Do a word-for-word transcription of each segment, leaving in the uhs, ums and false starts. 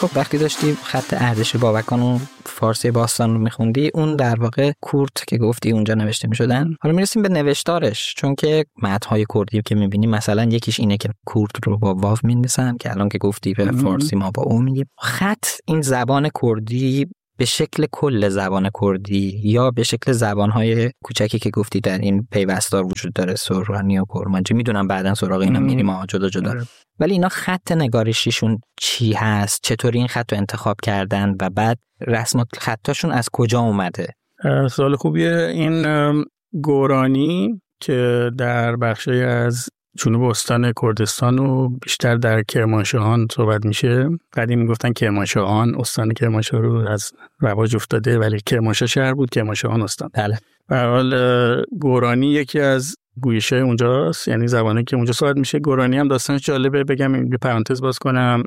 خب وقتی داشتی خط اردشیر بابکان و فارسی باستان رو میخوندی، اون در واقع کورد که گفتی اونجا نوشته میشدن. حالا میرسیم به نوشتارش، چون که متن‌های کردی که میبینیم مثلا یکیش اینه که کورد رو با واو می‌نویسن که الان که گفتی به فارسی ما با او میگیم. خط این زبان کردی به شکل کل زبان کردی یا به شکل زبان‌های کوچکی که گفتی در این پیوستار وجود داره، سورانی و کرمانجی، میدونم بعداً سراغ اینا میریم ها جدا جدا، ولی اینا خط نگارشیشون چی هست؟ چطوری این خط رو انتخاب کردن و بعد رسم خطاشون از کجا اومده؟ سوال خوبیه. این گورانی که در بخشی از جنوب استان کردستان و بیشتر در کرمانشاهان صحبت میشه. قدیم میگفتن کرمانشاهان، استان کرمانشاه رو از رواج افتاده، ولی کرمانشاه شهر بود، کرمانشاهان استان. بله. به هر حال گورانی یکی از گویشه اونجاست، یعنی زبانی که اونجا صحبت میشه. گورانی هم داستانش جالبه، بگم یه پرانتز باز کنم.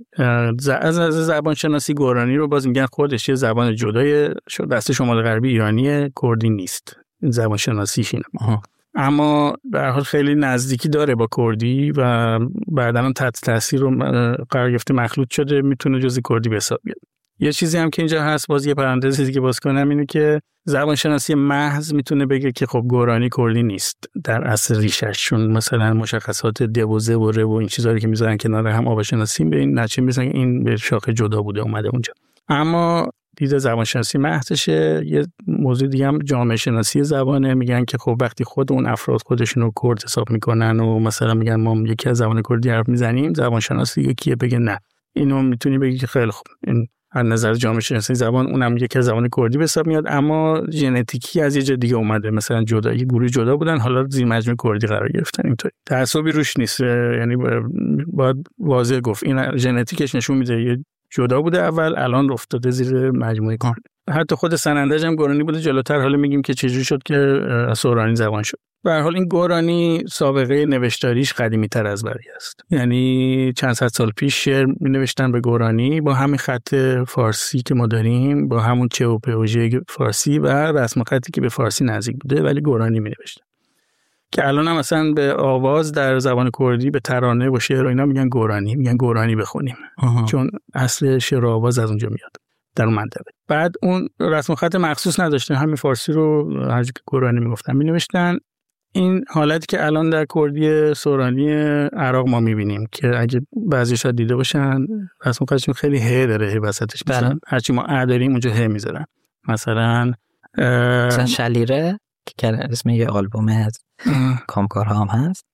از از زبان شناسی گورانی رو باز میگن خودش یه زبان جدای دست شمال غربی ایرانی کردی نیست. این زبان شناسیش اینه. آها. اما به هر حال خیلی نزدیکی داره با کردی و بعداً تحت تاثیر رو قرار گرفته، مخلوط شده، میتونه جزء کردی به حساب بیاد. یه چیزی هم که اینجا هست، باز یه پرانتزی که باز کنم، اینه که زبان شناسی محض میتونه بگه که خب گورانی کردی نیست در اصل ریشش، چون مثلا مشخصات دوزه و ره و این چیزایی که میذارن کنار هم آب شناسی به این نتیجه میرسن این به شاخه جدا بوده اومده اونجا. اما دید زبان شناسی محضشه. یه موضوع دیگه هم جامعه شناسی زبانه. میگن که خب وقتی خود اون افراد خودشون رو کرد حساب میکنن و مثلا میگن ما یکی از زبان کردی حرف میزنیم، زبان شناسی یکیه بگه نه، اینو میتونی بگی که خیلی خوب این از نظر جامعه شناسی زبان اونم یکی از زبان کردی به حساب میاد، اما ژنتیکی از یه جا دیگه اومده، مثلا جدا یه گروه جدا بودن حالا زیر مجموعه کردی قرار گرفتن. اینطوری تعصبی روش نیست، یعنی باید واضح گفت این ژنتیکش نشون میده یه جدا بوده اول، الان افتاده زیر مجموعه کردی. حتی خود سنندج هم گورانی بوده جلوتر، حالا میگیم که چجوری شد که سورانی زبان شد. به هر حال این گورانی سابقه نوشتاریش قدیمی تر از بقیه است، یعنی چند صد سال پیش شعر می نوشتن به گورانی با همین خط فارسی که ما داریم، با همون چه و په و ژ فارسی و رسم خطی که به فارسی نزدیک بوده، ولی گورانی می نوشتن که الان هم مثلا به آواز در زبان کردی به ترانه و شعر و اینا میگن گورانی، میگن گورانی بخونیم. آها. چون اصل شعر و آواز از اونجا میاد در اون منطقه. بعد اون رسم خط مخصوص نداشتن، همین فارسی رو هر جا که گورانی میگفتن می نوشتن. این حالتی که الان در کردی سورانی عراق ما میبینیم که اگه بعضیش دیده باشن رسم خطشون خیلی ه داره، ه وسطش میذارن، هرچی ما ا داریم اونجا ه میذارن. مثلا مثلا شلیره که اسم یه آلبوم از کامکارها هم هست،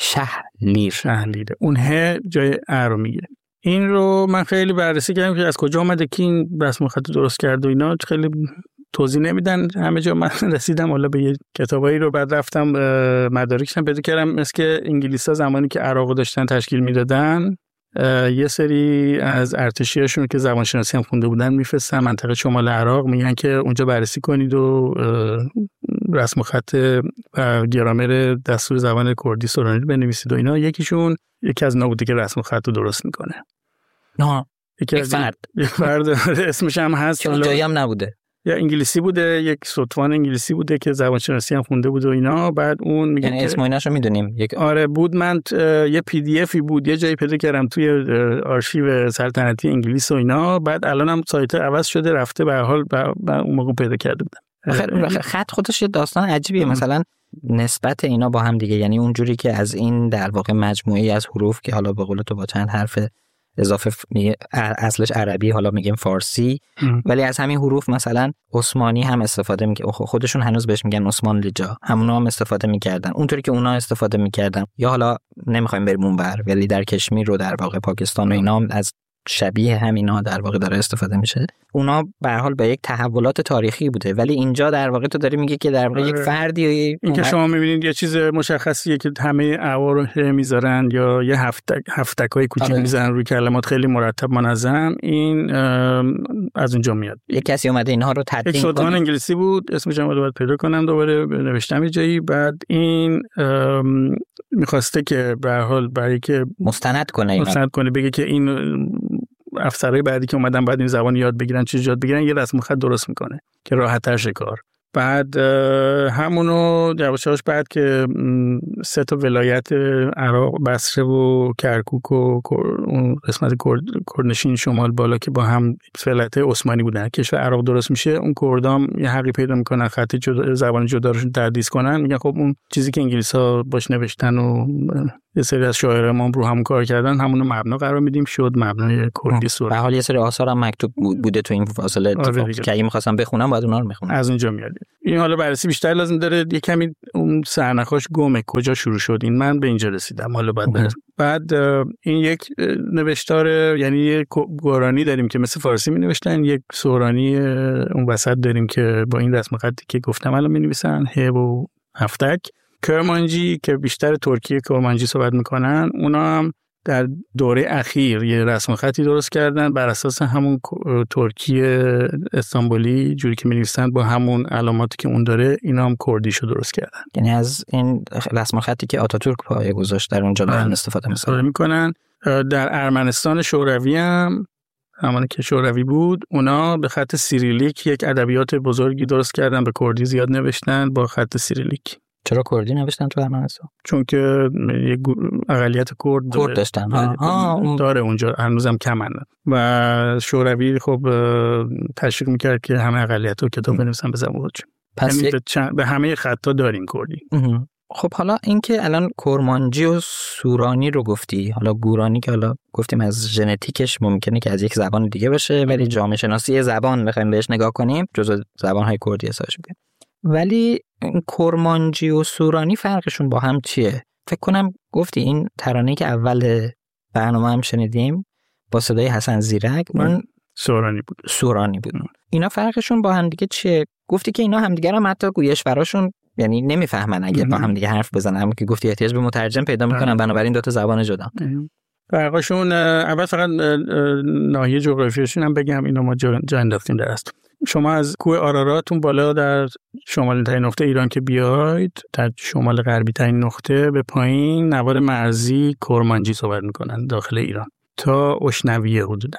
شهلیر شهلیره، اون ه جای ا رو میگیره. این رو من خیلی بررسی کردم که از کجا اومده که این رسم خط درست کرد و اینا، خیلی توضیح نمیدن همه جا. من رسیدم حالا به یه کتابایی رو بعد رفتم مدارکش هم پیدا کردم، مثل که انگلیس‌ها زمانی که عراق داشتن تشکیل میدادن یه سری از ارتشیاشون که زبان شناسی هم خونده بودن میفرستن منطقه شمال عراق، میگن که اونجا بررسی کنید و رسم خط و گرامر دستور زبان کردی سورانی رو بنویسید و اینا. یکیشون یکی از اینا بوده که رسم خط رو درست میکنه. نه یکی از فرد یک فرد اسمش هم هست که جایی هم نبوده، یا انگلیسی بوده، یک سطوان انگلیسی بوده که زبان شناسی هم خونده بود و اینا. بعد اون میگه یعنی اسم و ایناشو میدونیم. یک آره بود، من یه پی دی افی بود یه جایی پیدا کردم توی آرشیو سلطنتی انگلیس و اینا. بعد الان هم سایت عوض شده رفته، به هر حال اون موقع پیدا کرده بودم. خط خودش یه داستان عجیبیه. مثلا نسبت اینا با هم دیگه، یعنی اونجوری که از این در واقع مجموعه از حروف که حالا به قول تو با چند حرف اضافه میگه اصلش عربی، حالا میگیم فارسی، ام. ولی از همین حروف مثلا عثمانی هم استفاده میکنه، خودشون هنوز بهش میگن عثمان لجا، همونا هم استفاده میکردن اونطوری که اونا استفاده میکردن. یا حالا نمیخوایم بریم اونور، ولی در کشمیر رو در واقع پاکستان و اینا هم از شبیه همینا در واقع داره استفاده میشه. اونا به هر حال به یک تحولات تاریخی بوده، ولی اینجا در واقع تو داری میگه که در واقع یک فردی این که شما میبینید یه چیز مشخصیه که همه اعوار رو میذارن یا یه هفتک هفتکای کوچیک میذارن روی کلمات خیلی مرتب منظم، این از اونجا میاد. یک کسی اومده اینها رو تدوین کنه. یک سطوان انگلیسی بود اسمش هم باید پیدا کنم دوباره نوشتم یه جایی. بعد این میخواسته که به هر حال برای که مستند کنه مستند کنه بگه که این افسرهای بعدی که اومدن بعد این زبان یاد بگیرن چه یاد بگیرن، یه رسم خط درست میکنه که راحت تر شه کار. بعد همونو یواش یواش بعد که سه تا ولایت عراق، بصره و کرکوک و اون قسمت کردنشین شمال بالا که با هم ولایت عثمانی بودن، کشور عراق درست میشه، اون کردام یه حقی پیدا میکنن خط جدا، زبان جدا رو تدریس کنن، میگن خب اون چیزی که انگلیس‌ها باش نوشتن و یه سری از شاعران ما رو همون کار کردن، همونو مبنا قرار میدیم، شد مبنای کردی سور. به حال یه سری آثار هم مکتوب بوده تو این فاصله اتفاق که اگه می‌خواستم بخونم باید اونا رو می‌خونم. از اونجا میاد. این حالا بررسی بیشتر لازم داره، یه کمی اون سرنخاش گمه کجا شروع شد، این من به اینجا رسیدم، حالا بعد برم. بعد این یک نوشتار، یعنی یک گورانی داریم که مثل فارسی می‌نوشتن، یک سورانی اون وسط داریم که با این رسم خطی که گفتم الان می‌نویسن، ه و هفتک. کرمانجی که بیشتر ترکیه کرمانجی صحبت میکنن، اونا هم در دوره اخیر یه رسم خطی درست کردن بر اساس همون ترکیه استانبولی جوری که می‌نویسن با همون علاماتی که اون داره، اینا هم کردیشو درست کردن. یعنی از این رسم خطی که آتاتورک پایه گذاشت در اونجا دارن استفاده می‌کنن. میکنن. در ارمنستان شوروی هم زمانی که شوروی بود، اونا به خط سیریلیک یک ادبیات بزرگی درست کردن، به کردی زیاد نوشتن با خط سیریلیک. چرا کردی نوشتن تو ارمنستان؟ چون که یک اقلیت کرد کرد داشتن ها داره اونجا، هنوزم کمن و شوروی خب تشویق میکرد که همه اقلیت‌ها کتاب بنویسن به زبان خودشون. پس یک... به همه خطا داریم کردی. خب حالا اینکه الان کرمانجی و سورانی رو گفتی، حالا گورانی که حالا گفتیم از ژنتیکش ممکنه که از یک زبان دیگه باشه، ولی جامعه شناسی زبان بخوایم بهش نگاه کنیم جزو زبان‌های کردی حسابش میشه. ولی کرمانجی و سورانی فرقشون با هم چیه؟ فکر کنم گفتی این ترانه‌ای که اول برنامه هم شنیدیم با صدای حسن زیرک اون سورانی بود. سورانی بود. اینا فرقشون با هم دیگه چیه؟ گفتی که اینا همدیگه هم حتی گویشوراشون یعنی نمیفهمن اگه با هم دیگه حرف بزنن، هم که گفتی احتیاج به مترجم پیدا میکنن، بنابراین دو تا زبان جدا. فرقشون اول فقط ناحیه جغرافیایشون هم بگم، اینو ما جا انداختیم در اصل. شما از کوه آراراتون بالا در شمال ترین نقطه ایران که بیاید، در شمال غربی ترین نقطه به پایین نوار مرزی کرمانجی صحبت میکنن داخل ایران تا اشنویه حدوداً.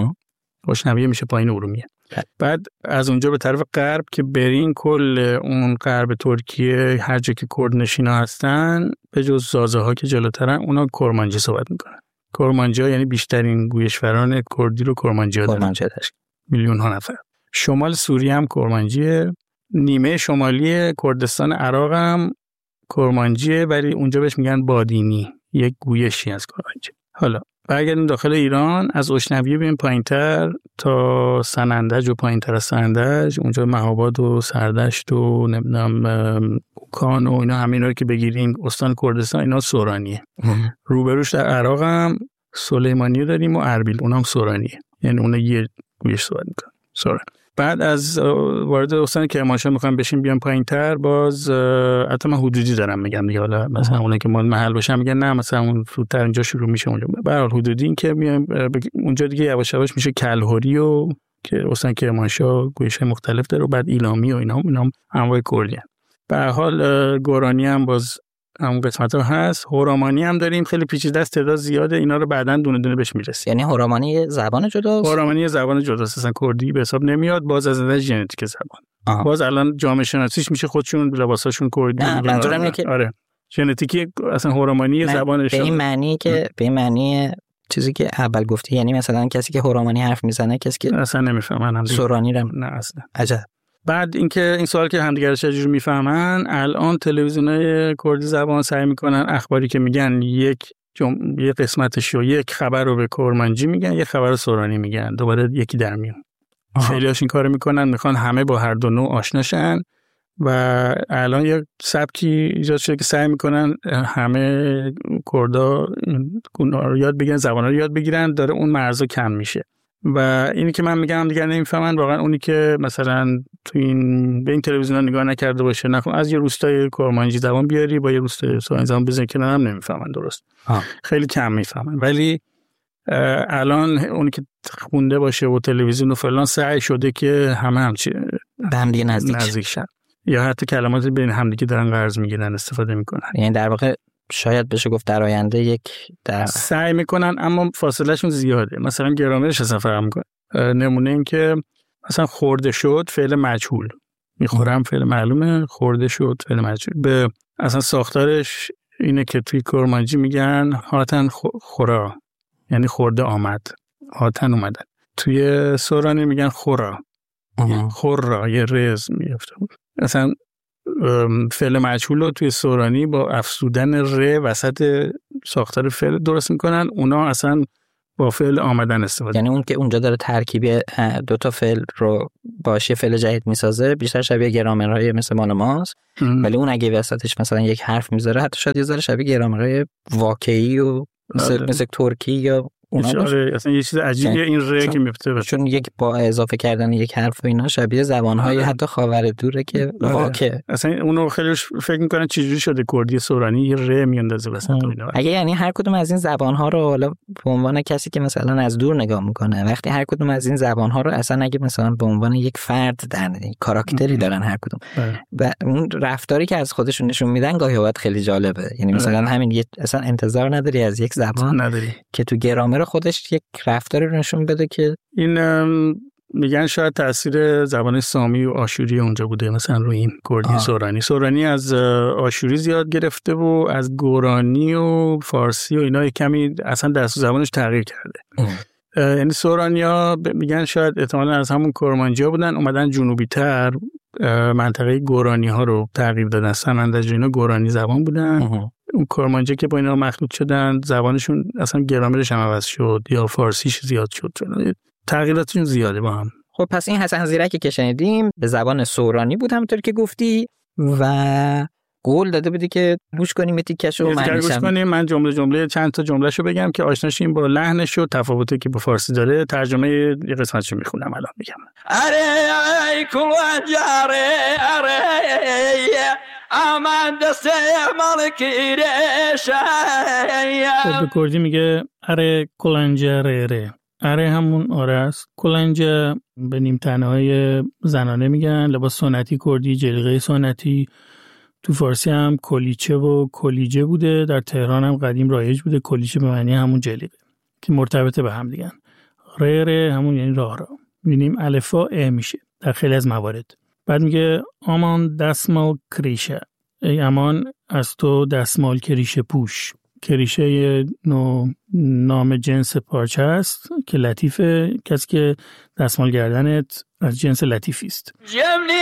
اشنویه میشه پایین ارومیه. بعد از اونجا به طرف غرب که برین، کل اون غرب ترکیه هر جا که کردنشینا هستن به جز زازه ها که جلوترن، اونا کرمانجی صحبت میکنن. کرمانجی ها یعنی بیشترین گویشوران کردی رو کرمانجی ها دارن، میلیون ها نفر. شمال سوریه هم کرمانجیه، نیمه شمالی کردستان عراق هم کرمانجیه، ولی اونجا بهش میگن بادینی، یک گویشی از کرمانجی. حالا برگردیم داخل ایران، از اشنویه بریم پایینتر تا سنندج و پایینتر از سنندج، اونجا مهاباد و سردشت و نمیدونم اوکان و اینا، همین رو که بگیریم استان کردستان، اینا سورانیه. روبروش در عراق هم سلیمانیه داریم و اربیل، اونم سورانیه، یعنی اون یه گویش صحبت میکنن سوران. بعد از وارد استان کرمانشاه میخوام بشیم بیام پایینتر، باز حتی من حدودی دارم میگم دیگه، حالا مثلا اونایی که مال محل باشن میگن نه مثلا اون زودتر اینجا شروع میشه اونجا، به هر حال حدودی این که میام اونجا دیگه یواش یواش میشه کلهوری و که استان کرمانشاه گویش‌های مختلف داره و بعد ایلامی و اینا اینا انواع کردی. به هر حال گورانی هم باز همون قسمت ها هست. هورامانی هم داریم، خیلی پیچیده است، تعداد زیاده، اینا رو بعداً دونه دونه بهش میرسیم. یعنی هورامانی زبان جداست؟ هورامانی زبان جداست، اصلا کردی به حساب نمیاد، باز از نظر ژنتیک زبان. آها. باز الان جامعه شناسیش میشه خودشون لباساشون کردی. منظورم اینه که آره ژنتیکی اصلا هورامانی زبانش به این معنی که به این معنی چیزی که اول گفتی، یعنی مثلا کسی که هورامانی حرف میزنه کسی که اصلا نمیفهمن، سورانی رو نه اصلا. عجب. بعد اینکه این سوال که همدیگه چجوری میفهمن، الان تلویزیونای کردی زبان سعی میکنن اخباری که میگن یک جم... یک قسمتش رو یک خبر رو به کرمانجی میگن، یک خبر سورانی میگن، دوباره یکی در میون. خیلی‌هاش این کارو میکنن، میخوان همه با هر دو نوع آشناشن و الان یک سبکی ایجاد شده که سعی میکنن همه کردا گونا رو یاد بگیرن، زبانا رو یاد بگیرن، داره اون مرزا کم میشه. و اینی که من میگم دیگه نمیفهمن، واقعا اونی که مثلا تو این به این تلویزیون نگاه نکرده باشه، نکنه از یه روستای کرمانجی زبان بیاری با یه روستای سورانی زبان بزنی کنار هم نمیفهمن درست. آه. خیلی کم میفهمن. ولی الان اونی که خونده باشه و تلویزیون و فلان سعی شده که همه همچی به هم دیگه نزدیک نزدیک شن، یا حتی کلمات بین هم دیگه دارن قرض میگیرن استفاده میکنن. یعنی در واقع شاید بشه گفت در آینده یک در سعی میکنن اما فاصله شون زیاده. مثلا گرامرش اصلا فرق میکنه. نمونه این که مثلا خورده شد فعل مجهول، میخورم فعل معلومه، خورده شد فعل مجهول. به اصلا ساختارش اینه که توی کرمانجی میگن هاتن خورا، یعنی خورده آمد، هاتن اومدن. توی سورانی میگن خورا، خورا، یه رز میفته. اصلا فعل مجهول رو توی سورانی با افسودن ر وسط ساختار فعل درست میکنن، اونا اصلا با فعل آمدن استفاده. یعنی اون که اونجا داره ترکیب دو تا فعل رو باشه فعل جدید میسازه، بیشتر شبیه گرامرهای مثل مال ماست، ولی اون اگه وسطش مثلا یک حرف میذاره حتی شاید یه ذره شبیه گرامرهای واقعی و مثل, مثل ترکی یا آره اصلا یه چیز عجیبیه این ر که میفته، چون یک با اضافه کردن یک حرف و اینا شبیه زبانهای آره. حتی خاورمیانه که آره. واقع اصلا اونو خیلی فکر میکنن چجوری شده کردی سورانی یه ر میاندازه وسط اینا. اگه یعنی هر کدوم از این زبانها رو حالا به عنوان کسی که مثلا از دور نگاه میکنه، وقتی هر کدوم از این زبانها رو اصلا اگه مثلا به عنوان یک فرد در کاراکتری دارن هر کدوم و اون رفتاری که از خودشون نشون میدن گاهی اوقات خیلی جالبه. یعنی مثلا همین یه اصلا انتظار نداری از یک زبان نداری که تو گرامر خودش یک رفتاری رو نشون بده که این میگن شاید تاثیر زبان سامی و آشوری اونجا بوده مثلا روی این کردی سورانی. سورانی از آشوری زیاد گرفته و از گورانی و فارسی و اینا کمی اصلا دست زبانش تغییر کرده. یعنی سورانیا میگن شاید احتمالاً از همون کرمانجی بودن، اومدن جنوبی تر منطقه گورانی ها رو تغییر دادن. سمندج اینا گورانی زبان بودن، اون کرمانجی که با اینا مخلوط شدن زبانشون اصلا گرامرش هم عوض شد یا فارسیش زیاد شد، تغییراتشون زیاده با هم. خب پس این حسن زیرکی که شنیدیم به زبان سورانی بود همونطور که گفتی و قول داده بودی که گوش کنیم تیکشو من گوش کنیم. من جمله جمله چند تا جملهشو بگم که آشنا شیم با لحنش و تفاوتی که با فارسی داره. ترجمه یه قسمتشو میخونم الان میگم. اره کلنجاره اره امان دست مالکی رشه. خب به کردی میگه اره کلنجاره ره. اره همون آره است. کلنجه به نیم تنه های زنانه میگن، لباس سنتی کردی، جلیقه سنتی. تو فارسی هم کلیچه و کلیجه بوده، در تهران هم قدیم رایج بوده. کلیچه به معنی همون جلیقه که مرتبطه به هم دیگن. ره ره همون یعنی راه راه. می‌بینیم الفا ا میشه در خیلی از موارد. بعد میگه امان دستمال کریشه، ای امان از تو دستمال کریشه پوش. کریشه یه نوع نام جنس پارچه است که لطیفه، کسی که دستمال گردنت از جنس لطیفی است. جملی